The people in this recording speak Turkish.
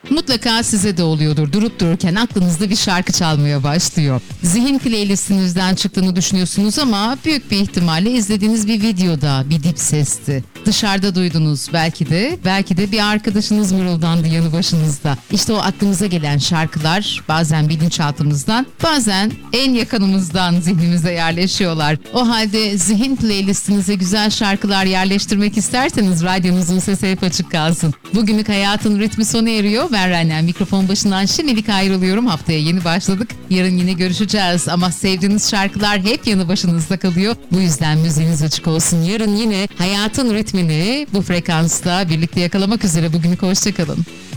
Mutlaka size de oluyordur. Durup dururken aklınızda bir şarkı çalmaya başlıyor. Zihin playlistinizden çıktığını düşünüyorsunuz ama büyük bir ihtimalle izlediğiniz bir videoda bir dip sesti. Dışarıda duydunuz belki de bir arkadaşınız mırıldandı yanı başınızda. İşte o aklımıza gelen şarkılar bazen bilinçaltımızdan, bazen en yakınımızdan zihnimize yerleşiyorlar. O halde zihin playlistinize güzel şarkılar yerleştirmek isterseniz radyonuzun sesi hep açık kalsın. Bugünlük hayatın ritmi sona eriyor. Ben Renen mikrofon başından şimdilik ayrılıyorum. Haftaya yeni başladık. Yarın yine görüşeceğiz ama sevdiğiniz şarkılar hep yanı başınızda kalıyor. Bu yüzden müziğiniz açık olsun. Yarın yine hayatın ritmini bu frekansta birlikte yakalamak üzere. Bugünlük hoşça kalın.